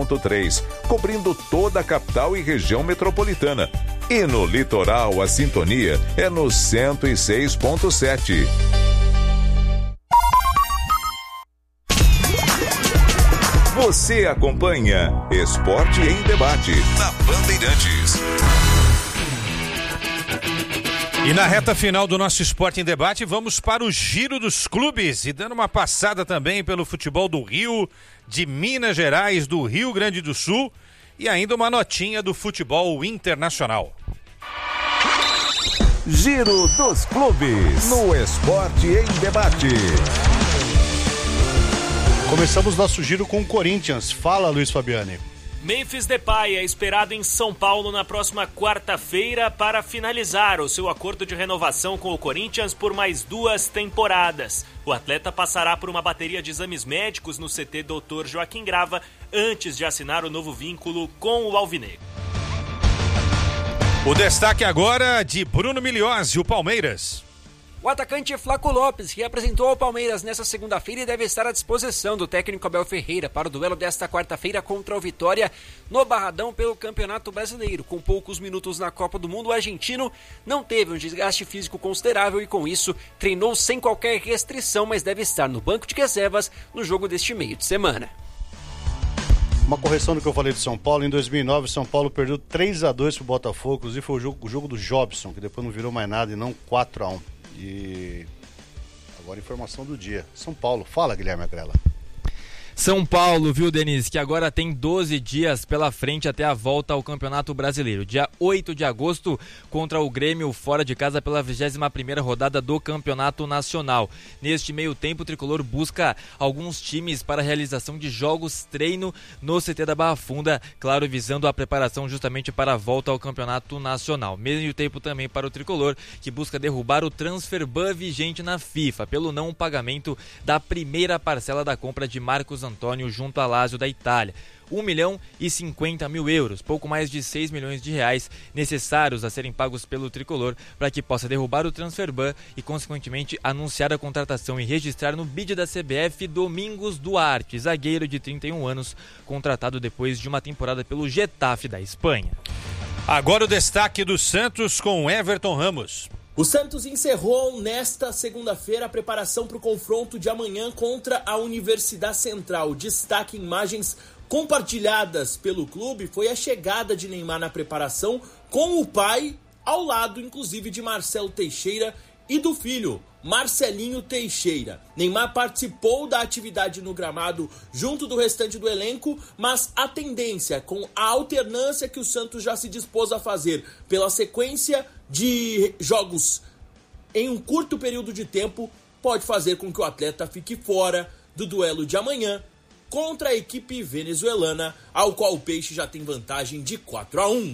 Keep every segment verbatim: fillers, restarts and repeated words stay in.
ponto três, cobrindo toda a capital e região metropolitana. E no litoral, a sintonia é no cento e seis ponto sete. Você acompanha Esporte em Debate na Bandeirantes. E na reta final do nosso Esporte em Debate, vamos para o Giro dos Clubes e dando uma passada também pelo futebol do Rio, de Minas Gerais, do Rio Grande do Sul e ainda uma notinha do futebol internacional. Giro dos Clubes no Esporte em Debate. Começamos nosso giro com o Corinthians. Fala, Luiz Fabiani. Memphis Depay é esperado em São Paulo na próxima quarta-feira para finalizar o seu acordo de renovação com o Corinthians por mais duas temporadas. O atleta passará por uma bateria de exames médicos no C T doutor Joaquim Grava antes de assinar o novo vínculo com o Alvinegro. O destaque agora de Bruno Miliozzi, o Palmeiras. O atacante Flaco Lopes reapresentou ao Palmeiras nesta segunda-feira e deve estar à disposição do técnico Abel Ferreira para o duelo desta quarta-feira contra o Vitória no Barradão pelo Campeonato Brasileiro. Com poucos minutos na Copa do Mundo, o argentino não teve um desgaste físico considerável e com isso treinou sem qualquer restrição, mas deve estar no banco de reservas no jogo deste meio de semana. Uma correção do que eu falei de São Paulo. Em dois mil e nove, São Paulo perdeu três a dois pro Botafogo, inclusive foi o jogo, o jogo do Jobson, que depois não virou mais nada e não quatro a um. E agora informação do dia. São Paulo. Fala, Guilherme Agrela. São Paulo, viu, Denise, que agora tem doze dias pela frente até a volta ao Campeonato Brasileiro. Dia oito de agosto, contra o Grêmio, fora de casa pela vigésima primeira rodada do Campeonato Nacional. Neste meio tempo, o Tricolor busca alguns times para a realização de jogos treino no C T da Barra Funda, claro, visando a preparação justamente para a volta ao Campeonato Nacional. Meio tempo também para o Tricolor, que busca derrubar o transfer ban vigente na FIFA, pelo não pagamento da primeira parcela da compra de Marcos Antônio junto a Lazio da Itália. um milhão e cinquenta mil euros, pouco mais de seis milhões de reais necessários a serem pagos pelo Tricolor para que possa derrubar o transfer ban e, consequentemente, anunciar a contratação e registrar no bid da C B F Domingos Duarte, zagueiro de trinta e um anos, contratado depois de uma temporada pelo Getafe da Espanha. Agora o destaque do Santos com Everton Ramos. O Santos encerrou nesta segunda-feira a preparação para o confronto de amanhã contra a Universidade Central. Destaque em imagens compartilhadas pelo clube foi a chegada de Neymar na preparação com o pai, ao lado inclusive de Marcelo Teixeira e do filho, Marcelinho Teixeira. Neymar participou da atividade no gramado junto do restante do elenco, mas a tendência, com a alternância que o Santos já se dispôs a fazer pela sequência de jogos em um curto período de tempo, pode fazer com que o atleta fique fora do duelo de amanhã contra a equipe venezuelana, ao qual o Peixe já tem vantagem de quatro a um.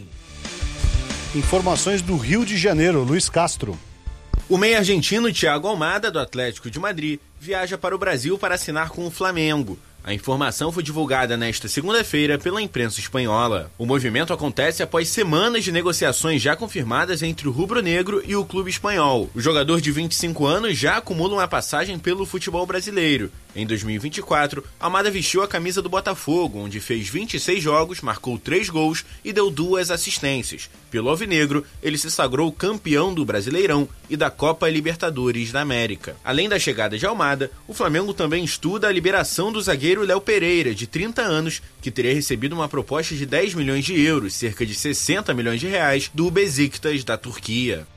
Informações do Rio de Janeiro, Luiz Castro. O meio argentino Thiago Almada, do Atlético de Madrid, viaja para o Brasil para assinar com o Flamengo. A informação foi divulgada nesta segunda-feira pela imprensa espanhola. O movimento acontece após semanas de negociações já confirmadas entre o rubro-negro e o clube espanhol. O jogador de vinte e cinco anos já acumula uma passagem pelo futebol brasileiro. Em dois mil e vinte e quatro, Almada vestiu a camisa do Botafogo, onde fez vinte e seis jogos, marcou três gols e deu duas assistências. Pelo alvinegro, ele se sagrou campeão do Brasileirão e da Copa Libertadores da América. Além da chegada de Almada, o Flamengo também estuda a liberação do zagueiro Léo Pereira, de trinta anos, que teria recebido uma proposta de dez milhões de euros, cerca de sessenta milhões de reais, do Besiktas da Turquia.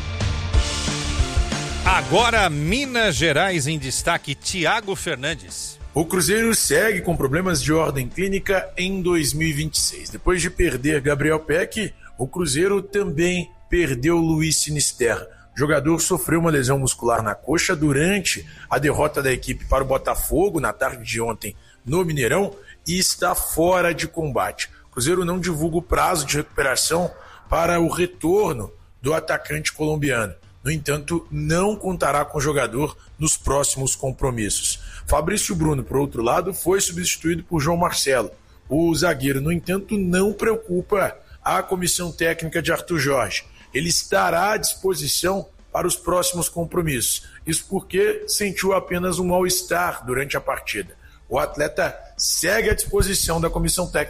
Agora, Minas Gerais em destaque, Thiago Fernandes. O Cruzeiro segue com problemas de ordem clínica em dois mil e vinte e seis. Depois de perder Gabriel Peck, o Cruzeiro também perdeu Luiz Sinisterra. O jogador sofreu uma lesão muscular na coxa durante a derrota da equipe para o Botafogo na tarde de ontem no Mineirão e está fora de combate. O Cruzeiro não divulga o prazo de recuperação para o retorno do atacante colombiano. No entanto, não contará com o jogador nos próximos compromissos. Fabrício Bruno, por outro lado, foi substituído por João Marcelo. O zagueiro, no entanto, não preocupa a comissão técnica de Arthur Jorge. Ele estará à disposição para os próximos compromissos. Isso porque sentiu apenas um mal-estar durante a partida. O atleta segue à disposição da comissão técnica